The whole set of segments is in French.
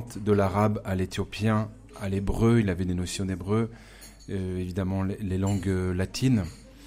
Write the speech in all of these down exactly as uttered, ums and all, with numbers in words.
différentes, de l'arabe à l'éthiopien, à l'hébreu. Il avait des notions d'hébreu, euh, évidemment les, les langues euh, latines.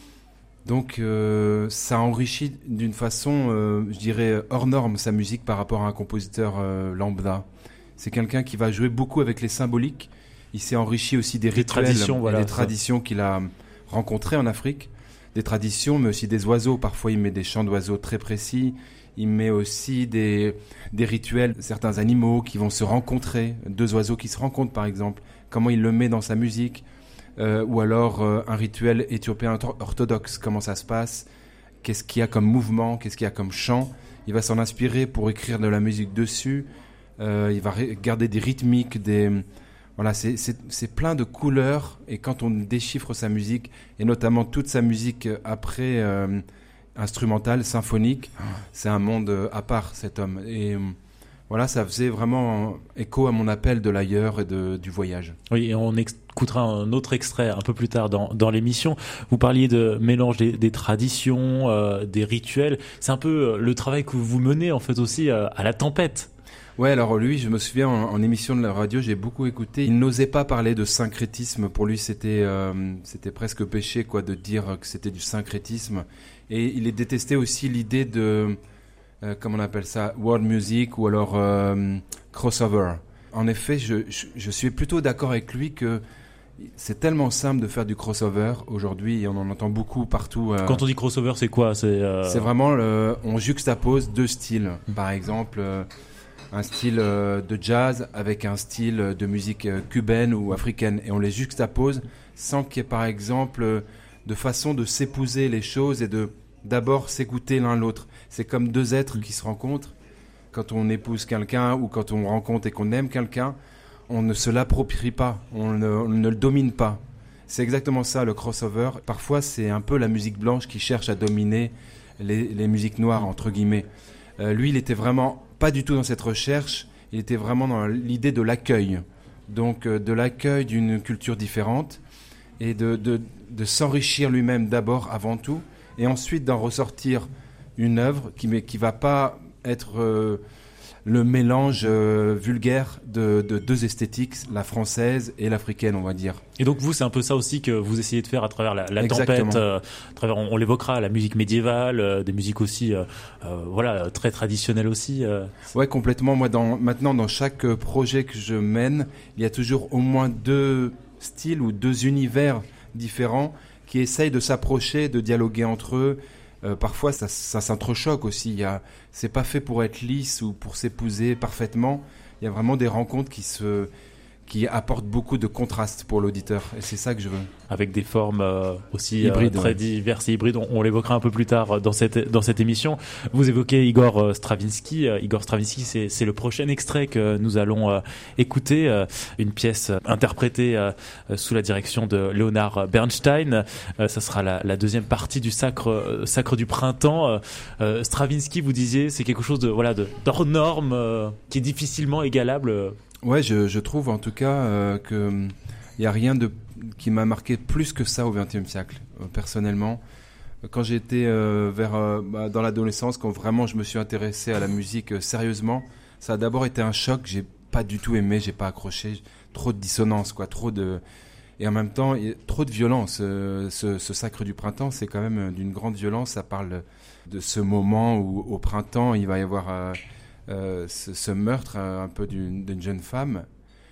Donc euh, ça enrichit d'une façon, euh, je dirais, hors norme sa musique par rapport à un compositeur euh, lambda. C'est quelqu'un qui va jouer beaucoup avec les symboliques. Il s'est enrichi aussi des, des rituels traditions, voilà, et des traditions qu'il a rencontrées en Afrique. Des traditions, mais aussi des oiseaux. Parfois, il met des chants d'oiseaux très précis. Il met aussi des, des rituels, certains animaux qui vont se rencontrer. Deux oiseaux qui se rencontrent, par exemple. Comment il le met dans sa musique. Euh, ou alors euh, un rituel éthiopien orthodoxe, comment ça se passe, qu'est-ce qu'il y a comme mouvement, qu'est-ce qu'il y a comme chant. Il va s'en inspirer pour écrire de la musique dessus. Euh, il va ré- garder des rythmiques, des... Voilà, c'est, c'est, c'est plein de couleurs. Et quand on déchiffre sa musique, et notamment toute sa musique après euh, instrumentale, symphonique, c'est un monde à part, cet homme. Et... Voilà, ça faisait vraiment écho à mon appel de l'ailleurs et de, du voyage. Oui, et on écoutera un autre extrait un peu plus tard dans, dans l'émission. Vous parliez de mélange des, des traditions, euh, des rituels. C'est un peu le travail que vous menez en fait aussi euh, à la tempête. Ouais, alors lui, je me souviens en, en émission de la radio, j'ai beaucoup écouté. Il n'osait pas parler de syncrétisme. Pour lui, c'était euh, c'était presque péché quoi de dire que c'était du syncrétisme. Et il détestait aussi l'idée de Euh, comment on appelle ça, world music ou alors euh, crossover. En effet, je, je, je suis plutôt d'accord avec lui que c'est tellement simple de faire du crossover aujourd'hui et on en entend beaucoup partout. Euh, Quand on dit crossover, c'est quoi ? C'est, euh... c'est vraiment, le, on juxtapose deux styles. Par exemple, euh, un style euh, de jazz avec un style de musique euh, cubaine ou africaine et on les juxtapose sans qu'il y ait par exemple de façon de s'épouser les choses et de d'abord s'écouter l'un l'autre. C'est comme deux êtres qui se rencontrent. Quand on épouse quelqu'un ou quand on rencontre et qu'on aime quelqu'un, on ne se l'approprie pas, on ne, on ne le domine pas. C'est exactement ça le crossover. Parfois, c'est un peu la musique blanche qui cherche à dominer les, les musiques noires, entre guillemets. Euh, lui, il était vraiment pas du tout dans cette recherche, il était vraiment dans l'idée de l'accueil. Donc, euh, de l'accueil d'une culture différente et de, de, de s'enrichir lui-même d'abord, avant tout, et ensuite d'en ressortir une œuvre qui ne qui va pas être euh, le mélange euh, vulgaire de, de deux esthétiques, la française et l'africaine, on va dire. Et donc vous, c'est un peu ça aussi que vous essayez de faire à travers la, la tempête, euh, à travers, on, on l'évoquera, la musique médiévale, euh, des musiques aussi, euh, euh, voilà, très traditionnelles aussi. Euh. Ouais, complètement. Moi, dans, maintenant, dans chaque projet que je mène, il y a toujours au moins deux styles ou deux univers différents qui essayent de s'approcher, de dialoguer entre eux. Euh, parfois, ça, ça s'entrechoque aussi. Il y a, c'est pas fait pour être lisse ou pour s'épouser parfaitement. Il y a vraiment des rencontres qui se, qui apportent beaucoup de contraste pour l'auditeur. Et c'est ça que je veux. Avec des formes euh, aussi hybrides, euh, très ouais. diverses et hybrides. On, on l'évoquera un peu plus tard dans cette, dans cette émission. Vous évoquez Igor euh, Stravinsky. Euh, Igor Stravinsky, c'est, c'est le prochain extrait que nous allons euh, écouter. Euh, une pièce euh, interprétée euh, sous la direction de Leonard Bernstein. Euh, ça sera la, la deuxième partie du Sacre, euh, Sacre du Printemps. Euh, euh, Stravinsky, vous disiez, c'est quelque chose de, voilà, de, d'hors norme, euh, qui est difficilement égalable. Euh. Ouais, je, je trouve en tout cas euh, qu'il n'y a rien de, qui m'a marqué plus que ça au vingtième siècle, euh, personnellement. Quand j'étais euh, vers, euh, bah, dans l'adolescence, quand vraiment je me suis intéressé à la musique euh, sérieusement, ça a d'abord été un choc, j'ai pas du tout aimé, j'ai pas accroché, trop de dissonance, quoi, trop de... Et en même temps, il y a trop de violence. Euh, ce, ce Sacre du Printemps, c'est quand même d'une grande violence, ça parle de ce moment où au printemps, il va y avoir... Euh, Euh, ce, ce meurtre euh, un peu d'une, d'une jeune femme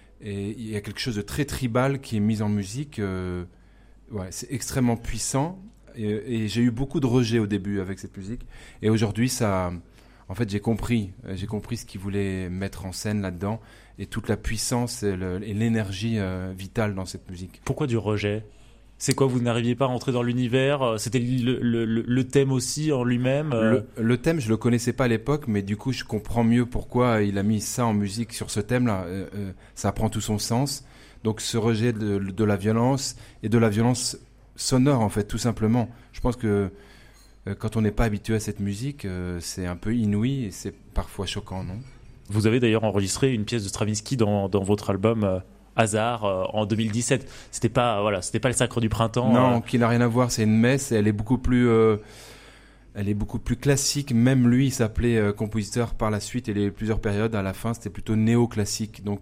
et il y a quelque chose de très tribal qui est mis en musique euh, ouais, c'est extrêmement puissant et, et j'ai eu beaucoup de rejet au début avec cette musique et aujourd'hui ça en fait j'ai compris j'ai compris ce qu'il voulait mettre en scène là-dedans et toute la puissance et, le, et l'énergie euh, vitale dans cette musique. Pourquoi du rejet ? C'est quoi, vous n'arriviez pas à rentrer dans l'univers ? C'était le, le, le, le thème aussi en lui-même euh... le, le thème, je le connaissais pas à l'époque, mais du coup, je comprends mieux pourquoi il a mis ça en musique sur ce thème-là. Euh, euh, ça prend tout son sens. Donc, ce rejet de, de la violence et de la violence sonore, en fait, tout simplement. Je pense que euh, quand on n'est pas habitué à cette musique, euh, c'est un peu inouï et c'est parfois choquant, non ? Vous avez d'ailleurs enregistré une pièce de Stravinsky dans, dans votre album euh... Hasard euh, en deux mille dix-sept. C'était pas voilà, c'était pas le Sacre du Printemps. Non, euh... qui n'a rien à voir. C'est une messe. Et elle est beaucoup plus, euh, elle est beaucoup plus classique. Même lui, il s'appelait euh, compositeur par la suite. Et les plusieurs périodes à la fin, c'était plutôt néoclassique. Donc